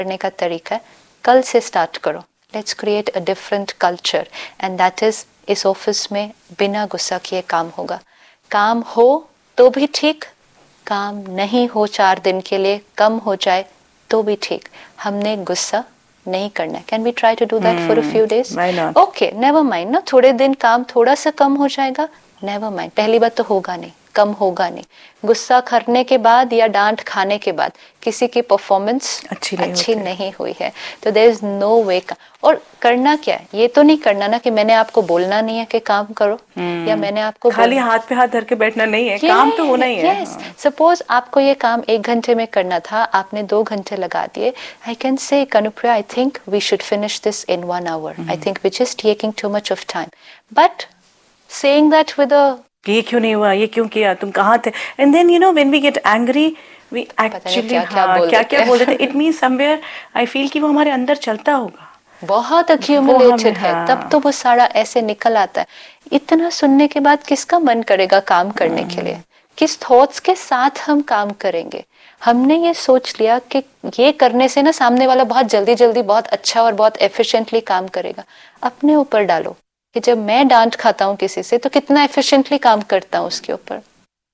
करने का तरीका है, कल से स्टार्ट करो। Let's create a different culture and that is, इस ऑफिस में बिना गुस्सा किए काम होगा। काम हो तो भी ठीक, काम नहीं हो 4 दिन के लिए, कम हो जाए तो भी ठीक, हमने गुस्सा नहीं करना है। Can we try to do that for a few days? Okay, never mind ना, थोड़े दिन काम थोड़ा सा कम हो जाएगा, नेवर माइंड। पहली बात तो होगा नहीं, कम होगा नहीं। गुस्सा करने के बाद या डांट खाने के बाद किसी की परफॉर्मेंस अच्छी नहीं हुई है तो देयर इज नो वे। और करना क्या है, ये तो नहीं करना ना कि मैंने आपको बोलना नहीं है कि काम करो, या मैंने आपको खाली हाथ पे हाथ धर के बैठना नहीं है, काम तो होना ही है। यस, सपोज आपको ये काम 1 घंटे में करना था, आपने 2 घंटे लगा दिए। I can say, Kanupriya, I think we should finish this in 1 hour. I think which is taking too much of time. But saying that with a, ये क्यों नहीं हुआ, ये क्यों किया, तुम कहाँ थे, and then you know when we get angry we actually क्या बोल रहे थे, it means somewhere I feel कि वो हमारे अंदर चलता होगा, बहुत अक्यूमुलेटेड है, तब तो वो सारा ऐसे निकल आता है। इतना सुनने के बाद किसका मन करेगा काम करने के लिए? किस थॉट्स के साथ हम काम करेंगे? हमने ये सोच लिया कि ये करने से ना सामने वाला बहुत जल्दी जल्दी बहुत अच्छा और बहुत एफिशिएंटली काम करेगा। अपने ऊपर डालो कि जब मैं डांट खाता हूँ किसी से तो कितना एफिशिएंटली काम करता हूँ उसके ऊपर।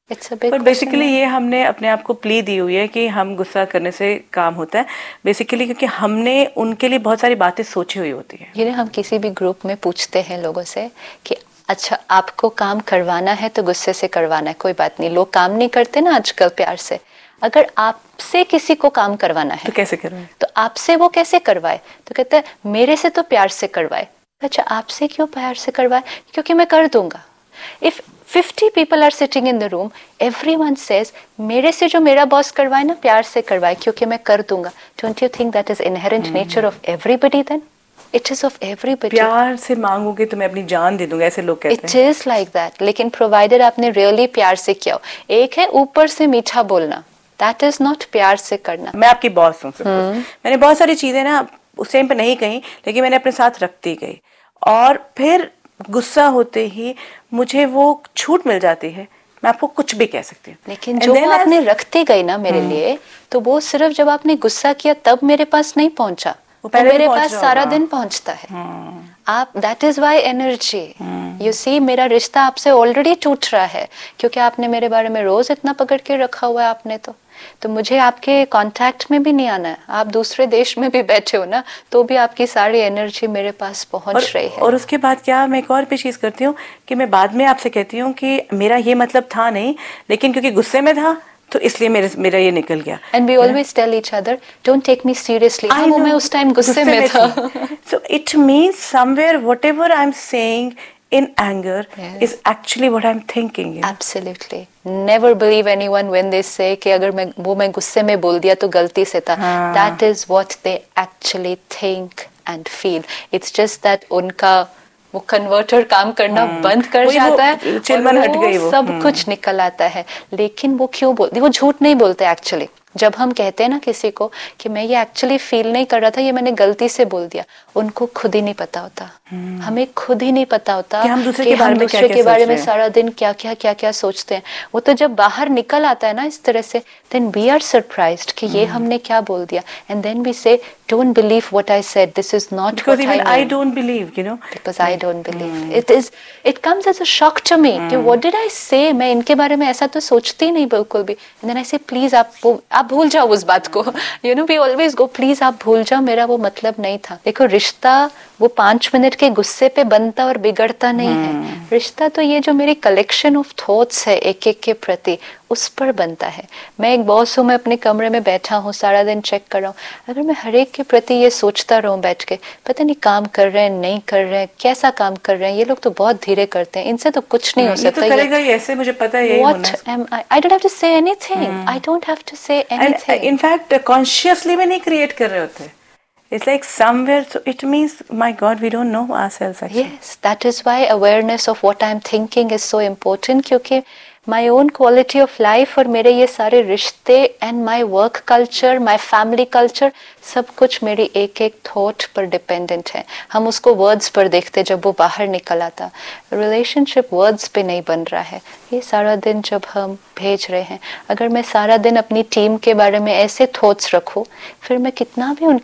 पर बेसिकली ये हमने अपने आप को प्ली दी हुई है कि हम गुस्सा करने से काम होता है, बेसिकली क्योंकि हमने उनके लिए बहुत सारी बातें सोची हुई होती है। ये हम किसी भी ग्रुप में पूछते हैं लोगों से कि अच्छा आपको काम करवाना है तो गुस्से से करवाना है, कोई बात नहीं, लोग काम नहीं करते ना आजकल प्यार से। अगर आपसे किसी को काम करवाना है तो कैसे करवाए, तो आपसे वो कैसे करवाए? तो कहते हैं मेरे से तो प्यार से करवाए। अच्छा, आपसे क्यों प्यार से करवाए? क्योंकि मैं कर दूंगा। If 50 people are sitting in the room, everyone says मेरे से जो मेरा बॉस करवाए ना प्यार से करवाए क्योंकि मैं कर दूंगा। Don't you think that is inherent nature of everybody then? It is of everybody. प्यार से मांगोगे तो मैं अपनी जान दे दूंगा, ऐसे लोग कहते हैं। It is like that. लेकिन प्रोवाइडर आपने रियली प्यार से किया हो। एक है ऊपर से मीठा बोलना, that is not प्यार से करना। मैं आपकी बॉस हूँ, मैंने बहुत सारी चीजें ना उस टाइम पे नहीं कही, लेकिन मैंने अपने साथ रखती गई, और फिर गुस्सा होते ही मुझे वो छूट मिल जाती है, मैं आपको कुछ भी कह सकती हूँ। लेकिन जो आपने रखते गई ना मेरे लिए, तो वो सिर्फ जब आपने गुस्सा किया तब मेरे पास नहीं पहुंचा, वो मेरे पास सारा दिन पहुंचता है। आप, that is why energy, you see, मेरा रिश्ता आपसे ऑलरेडी टूट रहा है क्योंकि आपने मेरे बारे में रोज इतना पकड़ के रखा हुआ है आपने। तो मुझे आपके कांटेक्ट में भी नहीं आना है, आप दूसरे देश में भी बैठे हो ना, तो भी आपकी सारी एनर्जी मेरे पास पहुंच रही है। और उसके बाद क्या, मैं एक और भी चीज करती हूँ कि मैं बाद में आपसे कहती हूँ कि मेरा ये मतलब था नहीं, लेकिन क्योंकि गुस्से में था तो इसलिए मेरा ये निकल गया। And we always tell each other don't take me seriously, वो मैं उस टाइम गुस्से में था। So it means somewhere whatever I am saying in anger is actually what I'm thinking. Absolutely. Never believe anyone when they say कि अगर मैं गुस्से में बोल दिया तो गलती से था। That is what they actually think and feel. It's just that उनका वो कन्वर्टर काम करना बंद कर जाता है, चिलमन हट गई, वो सब कुछ निकल आता है। लेकिन वो क्यों बोलती, वो झूठ नहीं बोलते एक्चुअली। जब हम कहते हैं ना किसी को कि मैं ये एक्चुअली फील नहीं कर रहा था, ये मैंने गलती से बोल दिया, उनको खुद ही नहीं पता होता, हमें खुद ही नहीं पता होता कि हम दूसरे के बारे में सारा दिन क्या सोचते हैं। वो तो जब बाहर निकल आता है ना इस तरह से, देन वी आर सरप्राइज्ड कि ये हमने क्या बोल दिया, एंड देन वी से don't believe what I said, this is not because what even I don't believe, you know, because I don't believe it comes as a shock to me कि what did I say, मैं इनके बारे में ऐसा तो सोचती नहीं बिल्कुल भी। and then I say please आप भूल जाओ उस बात को, you know, we always go please आप भूल जाओ, मेरा वो मतलब नहीं था। देखो रिश्ता वो 5 मिनट के गुस्से पे बनता और बिगड़ता नहीं है, रिश्ता तो ये जो मेरी कलेक्शन ऑफ थॉट्स है एक एक के प्रति, उस पर बनता है। मैं एक बॉस हूँ, मैं अपने कमरे में बैठा हूँ, सारा दिन चेक कर रहा हूँ, अगर मैं हर एक के प्रति ये सोचता रहूं बैठ के, पता नहीं काम कर रहे हैं नहीं कर रहे हैं, कैसा काम कर रहे हैं, ये लोग तो बहुत धीरे करते हैं, इनसे तो कुछ नहीं हो सकता, ये तो करेगा ही ऐसे, मुझे पता है यही होना है। What am I don't have to say anything, I don't have to say anything. In fact, consciously भी नहीं create कर रहे होते, it's like somewhere, so it means my God we don't know ourselves actually. Yes, that is why awareness of what I'm thinking is so important, क्योंकि my own quality of life और मेरे ये सारे रिश्ते and my work culture, my family culture, सब कुछ मेरी एक एक थॉट पर डिपेंडेंट है। हम उसको वर्ड्स पर देखते जब वो बाहर निकल आता, रिलेशनशिप वर्ड्स पे नहीं बन रहा है। ये सारा दिन जब हम भेज रहे हैं, अगर मैं सारा दिन अपनी टीम के बारे में ऐसे थॉट्स रखूं, फिर मैं कितना भी उनके